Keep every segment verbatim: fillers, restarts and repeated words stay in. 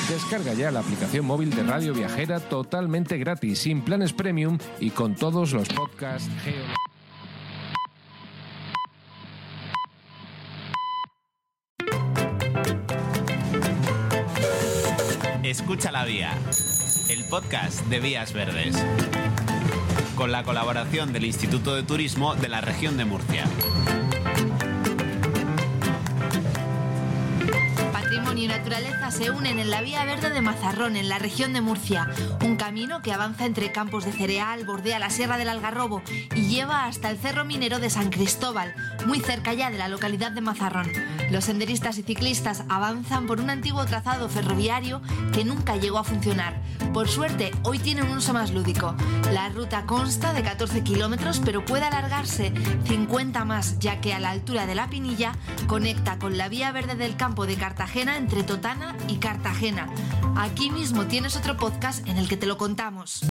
Descarga ya la aplicación móvil de Radio Viajera totalmente gratis, sin planes premium y con todos los podcasts geo... Escucha la Vía, el podcast de Vías Verdes, con la colaboración del Instituto de Turismo de la región de Murcia. Patrimonio y naturaleza se unen en la Vía Verde de Mazarrón, en la región de Murcia. Un camino que avanza entre campos de cereal, bordea la Sierra del Algarrobo y lleva hasta el Cerro Minero de San Cristóbal, muy cerca ya de la localidad de Mazarrón. Los senderistas y ciclistas avanzan por un antiguo trazado ferroviario que nunca llegó a funcionar. Por suerte, hoy tiene un uso más lúdico. La ruta consta de catorce kilómetros, pero puede alargarse cincuenta más, ya que a la altura de La Pinilla conecta con la Vía Verde del Campo de Cartagena entre Totana y Cartagena. Aquí mismo tienes otro podcast en el que te lo contamos.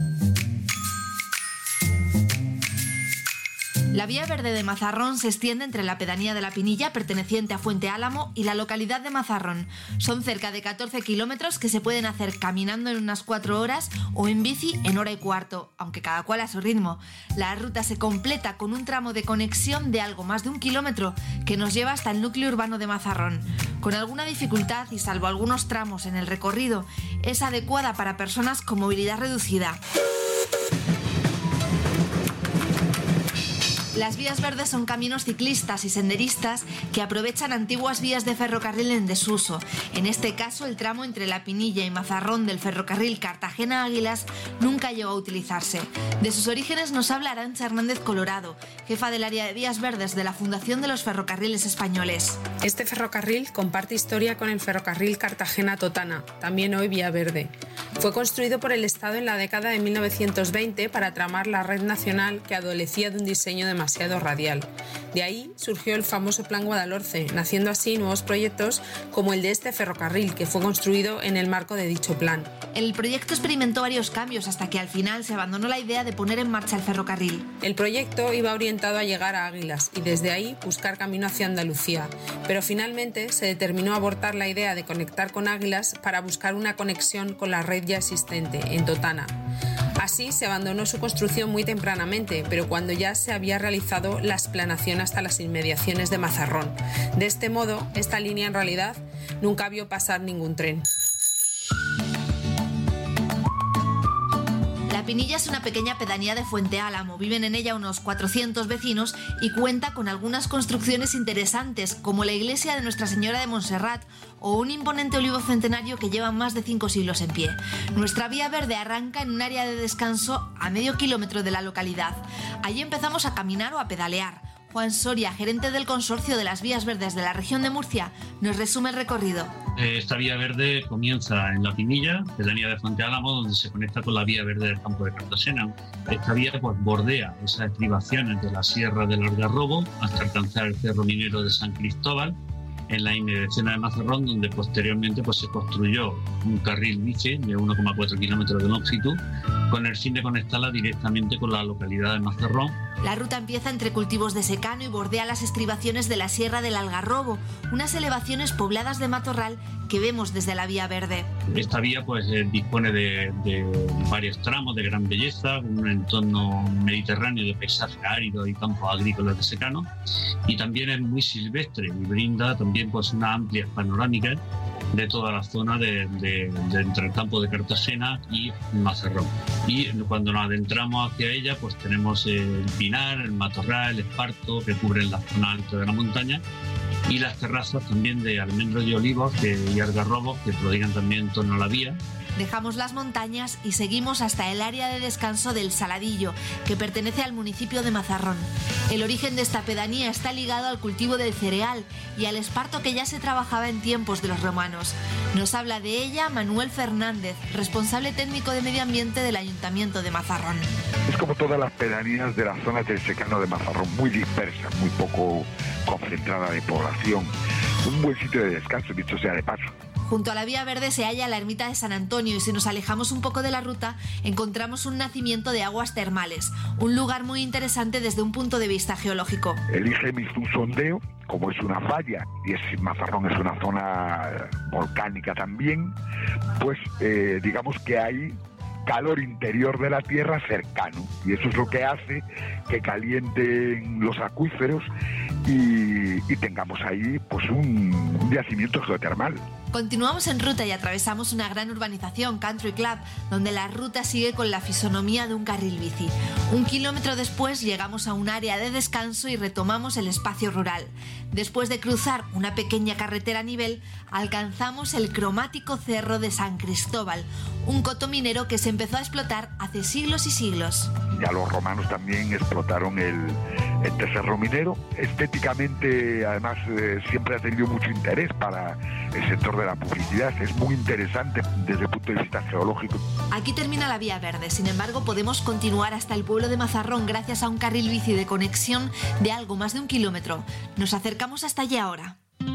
La Vía Verde de Mazarrón se extiende entre la pedanía de La Pinilla, perteneciente a Fuente Álamo, y la localidad de Mazarrón. Son cerca de catorce kilómetros que se pueden hacer caminando en unas cuatro horas o en bici en hora y cuarto, aunque cada cual a su ritmo. La ruta se completa con un tramo de conexión de algo más de un kilómetro que nos lleva hasta el núcleo urbano de Mazarrón. Con alguna dificultad y salvo algunos tramos en el recorrido, es adecuada para personas con movilidad reducida. Las vías verdes son caminos ciclistas y senderistas que aprovechan antiguas vías de ferrocarril en desuso. En este caso, el tramo entre La Pinilla y Mazarrón del ferrocarril Cartagena-Águilas nunca llegó a utilizarse. De sus orígenes nos habla Arantxa Hernández Colorado, jefa del área de vías verdes de la Fundación de los Ferrocarriles Españoles. Este ferrocarril comparte historia con el ferrocarril Cartagena-Totana, también hoy Vía Verde. Fue construido por el Estado en la década de mil novecientos veinte para tramar la red nacional que adolecía de un diseño demasiado radial. De ahí surgió el famoso Plan Guadalhorce, naciendo así nuevos proyectos como el de este ferrocarril, que fue construido en el marco de dicho plan. El proyecto experimentó varios cambios hasta que al final se abandonó la idea de poner en marcha el ferrocarril. El proyecto iba orientado a llegar a Águilas y desde ahí buscar camino hacia Andalucía, pero finalmente se determinó abortar la idea de conectar con Águilas para buscar una conexión con la red ya existente en Totana. Así se abandonó su construcción muy tempranamente, pero cuando ya se había realizado la explanación hasta las inmediaciones de Mazarrón. De este modo, esta línea en realidad nunca vio pasar ningún tren. La Pinilla es una pequeña pedanía de Fuente Álamo. Viven en ella unos cuatrocientos vecinos y cuenta con algunas construcciones interesantes, como la iglesia de Nuestra Señora de Montserrat o un imponente olivo centenario que lleva más de cinco siglos en pie. Nuestra Vía Verde arranca en un área de descanso a medio kilómetro de la localidad. Allí empezamos a caminar o a pedalear. Juan Soria, gerente del consorcio de las Vías Verdes de la región de Murcia, nos resume el recorrido. Esta Vía Verde comienza en La Pinilla, pedanía de Fuente Álamo, donde se conecta con la Vía Verde del Campo de Cartagena. Esta vía pues, bordea esas estribaciones de la Sierra del Algarrobo hasta alcanzar el Cerro Minero de San Cristóbal, en la inmediación de Mazarrón, donde posteriormente pues, se construyó un carril bici de uno coma cuatro kilómetros de longitud, con el fin de conectarla directamente con la localidad de Mazarrón. La ruta empieza entre cultivos de secano y bordea las estribaciones de la Sierra del Algarrobo, unas elevaciones pobladas de matorral que vemos desde la Vía Verde. Esta vía pues, eh, dispone de, de varios tramos de gran belleza, un entorno mediterráneo de paisaje árido y campos agrícolas de secano, y también es muy silvestre y brinda también pues, una amplia panorámica de toda la zona de, de, de entre el campo de Cartagena y Mazarrón. Y cuando nos adentramos hacia ella, pues tenemos el pinar, el matorral, el esparto que cubren la zona alta de la montaña, y las terrazas también de almendros y olivos que, y algarrobos que prodigan también en torno a la vía. Dejamos las montañas y seguimos hasta el área de descanso del Saladillo, que pertenece al municipio de Mazarrón. El origen de esta pedanía está ligado al cultivo del cereal y al esparto que ya se trabajaba en tiempos de los romanos. Nos habla de ella Manuel Fernández, responsable técnico de medio ambiente del Ayuntamiento de Mazarrón. Es como todas las pedanías de la zona del secano de Mazarrón, muy dispersas, muy poco concentrada de población. Un buen sitio de descanso, dicho sea de paso. Junto a la Vía Verde se halla la ermita de San Antonio y si nos alejamos un poco de la ruta encontramos un nacimiento de aguas termales, un lugar muy interesante desde un punto de vista geológico. El I G E M hizo un sondeo, como es una falla y es, Mazarrón es una zona volcánica también, pues eh, digamos que hay calor interior de la tierra cercano y eso es lo que hace que calienten los acuíferos y, y tengamos ahí pues un, un yacimiento geotermal. Continuamos en ruta y atravesamos una gran urbanización, Country Club, donde la ruta sigue con la fisonomía de un carril bici. Un kilómetro después llegamos a un área de descanso y retomamos el espacio rural. Después de cruzar una pequeña carretera a nivel, alcanzamos el cromático Cerro de San Cristóbal, un coto minero que se empezó a explotar hace siglos y siglos. Ya los romanos también explotaron el, este cerro minero. Estéticamente, además, eh, siempre ha tenido mucho interés para el sector de la publicidad. Es muy interesante desde el punto de vista geológico. Aquí termina la Vía Verde, sin embargo podemos continuar hasta el pueblo de Mazarrón gracias a un carril bici de conexión de algo más de un kilómetro. Nos acercamos hasta allí ahora.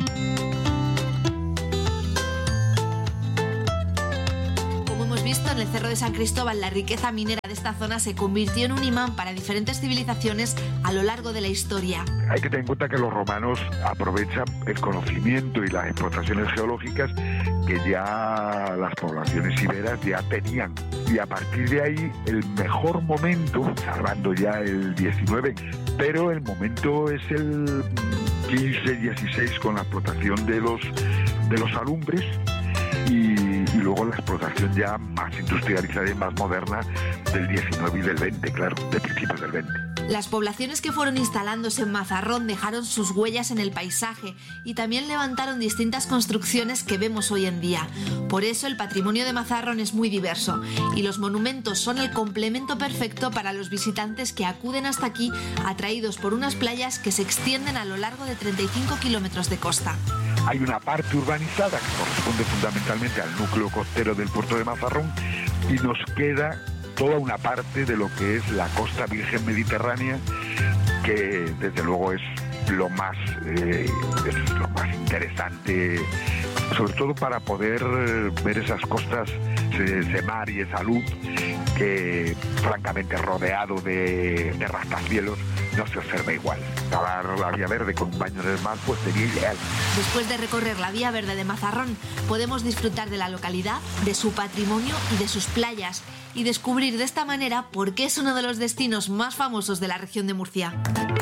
Visto en el Cerro de San Cristóbal, la riqueza minera de esta zona se convirtió en un imán para diferentes civilizaciones a lo largo de la historia. Hay que tener en cuenta que los romanos aprovechan el conocimiento y las explotaciones geológicas que ya las poblaciones iberas ya tenían. Y a partir de ahí, el mejor momento, salvando ya el diecinueve, pero el momento es el quince dieciséis con la explotación de los, de los alumbres. Y, y luego la explotación ya más industrializada y más moderna del diecinueve y del veinte, claro, de principios del veinte. Las poblaciones que fueron instalándose en Mazarrón dejaron sus huellas en el paisaje y también levantaron distintas construcciones que vemos hoy en día. Por eso el patrimonio de Mazarrón es muy diverso y los monumentos son el complemento perfecto para los visitantes que acuden hasta aquí atraídos por unas playas que se extienden a lo largo de treinta y cinco kilómetros de costa. Hay una parte urbanizada que corresponde fundamentalmente al núcleo costero del puerto de Mazarrón y nos queda toda una parte de lo que es la costa virgen mediterránea, que desde luego es lo más, eh, es lo más interesante, sobre todo para poder ver esas costas, ese mar y esa luz que francamente rodeado de, de rascacielos no se observa igual. Acabar la Vía Verde con un baño en el mar pues sería ideal. Después de recorrer la Vía Verde de Mazarrón, podemos disfrutar de la localidad, de su patrimonio y de sus playas y descubrir de esta manera por qué es uno de los destinos más famosos de la región de Murcia.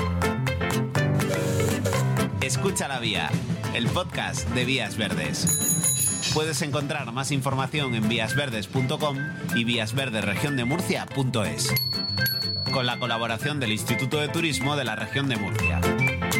Escucha la Vía, el podcast de Vías Verdes. Puedes encontrar más información en vías verdes punto com y vías verdes región de murcia punto es. Con la colaboración del Instituto de Turismo de la región de Murcia.